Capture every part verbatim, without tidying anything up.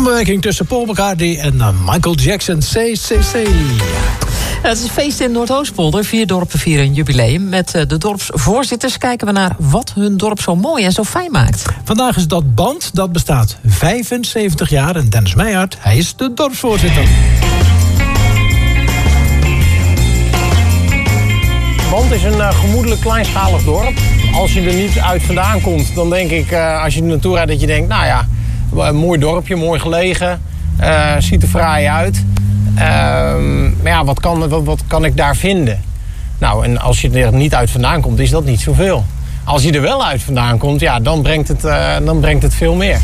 Samenwerking tussen Paul McCartney en uh, Michael Jackson. C C C. Ja, het is een feest in Noordoostpolder. Vier dorpen vieren een jubileum. Met uh, de dorpsvoorzitters kijken we naar wat hun dorp zo mooi en zo fijn maakt. Vandaag is dat band, dat bestaat vijfenzeventig jaar. En Dennis Meijert, hij is de dorpsvoorzitter. Band is een uh, gemoedelijk kleinschalig dorp. Als je er niet uit vandaan komt, dan denk ik, uh, als je er naartoe rijdt, dat je denkt, nou ja, een mooi dorpje, mooi gelegen, uh, ziet er fraai uit. Uh, maar ja, wat kan, wat, wat kan ik daar vinden? Nou, en als je er niet uit vandaan komt, is dat niet zoveel. Als je er wel uit vandaan komt, ja, dan brengt het, uh, dan brengt het veel meer.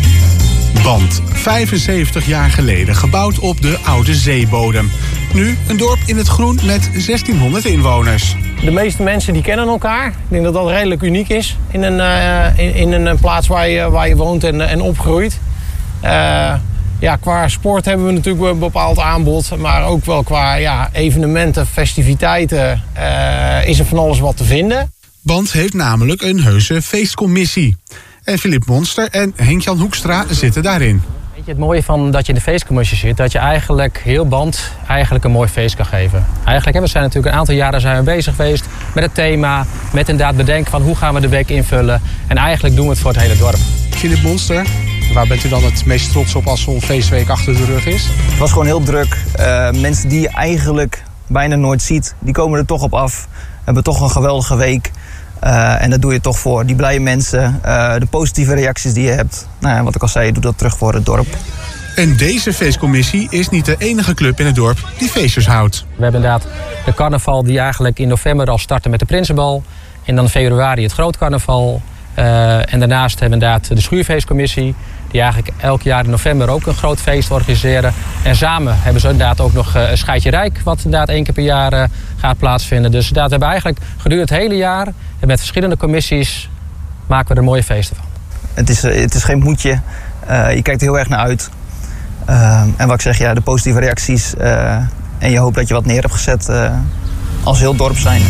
Band, vijfenzeventig jaar geleden, gebouwd op de oude zeebodem. Nu een dorp in het groen met zestienhonderd inwoners. De meeste mensen die kennen elkaar. Ik denk dat dat redelijk uniek is in een, uh, in, in een plaats waar je, waar je woont en, en opgroeit. Uh, ja, qua sport hebben we natuurlijk een bepaald aanbod, maar ook wel qua ja, evenementen, festiviteiten uh, is er van alles wat te vinden. Band heeft namelijk een heuse feestcommissie. En Philip Monster en Henk-Jan Hoekstra zitten daarin. Weet je, het mooie van dat je in de feestcommissie zit, dat je eigenlijk heel Band eigenlijk een mooi feest kan geven. Eigenlijk hè, we zijn natuurlijk een aantal jaren zijn we bezig geweest met het thema, met inderdaad bedenken van hoe gaan we de week invullen. En eigenlijk doen we het voor het hele dorp. Philip Monster, waar bent u dan het meest trots op als zo'n feestweek achter de rug is? Het was gewoon heel druk. Uh, mensen die je eigenlijk bijna nooit ziet, die komen er toch op af. Hebben toch een geweldige week. Uh, en dat doe je toch voor die blije mensen, uh, de positieve reacties die je hebt. Nou ja, wat ik al zei, je doet dat terug voor het dorp. En deze feestcommissie is niet de enige club in het dorp die feestjes houdt. We hebben inderdaad de carnaval die eigenlijk in november al startte met de Prinsenbal. En dan in februari het Groot Carnaval. Uh, en daarnaast hebben we inderdaad de Schuurfeestcommissie, die eigenlijk elk jaar in november ook een groot feest organiseren. En samen hebben ze inderdaad ook nog een Scheidje Rijk, wat inderdaad één keer per jaar uh, gaat plaatsvinden. Dus inderdaad, we hebben eigenlijk gedurende het hele jaar en met verschillende commissies maken we er mooie feesten van. Het is, het is geen moedje. Uh, je kijkt er heel erg naar uit. Uh, en wat ik zeg, ja, de positieve reacties. Uh, en je hoopt dat je wat neer hebt gezet uh, als heel dorp zijn.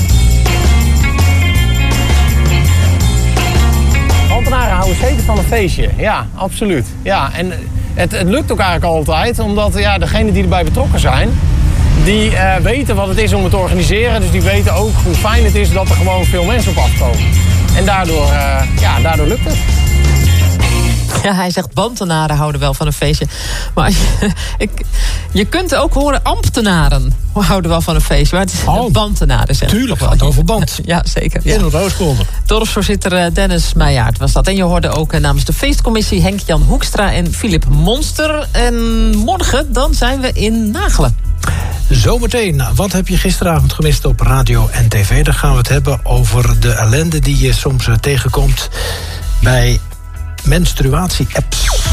Ambtenaren houden zeker van een feestje, ja, absoluut. Ja, en het, het lukt ook eigenlijk altijd, omdat ja, degenen die erbij betrokken zijn, die uh, weten wat het is om het te organiseren. Dus die weten ook hoe fijn het is dat er gewoon veel mensen op afkomen. En daardoor, uh, ja, daardoor lukt het. Ja, hij zegt Bantenaren houden wel van een feestje. Maar je, ik, je kunt ook horen ambtenaren houden wel van een feestje. Maar het is oh, Bantenaren, zeg. Tuurlijk, gaat het over band. Ja, zeker. Ja. In Noordoostpolder. Dorpsvoorzitter Dennis Meijert was dat. En je hoorde ook namens de feestcommissie Henk-Jan Hoekstra en Philip Monster. En morgen dan zijn we in Nagelen. Zometeen, wat heb je gisteravond gemist op radio en tv? Dan gaan we het hebben over de ellende die je soms tegenkomt bij menstruatie-apps.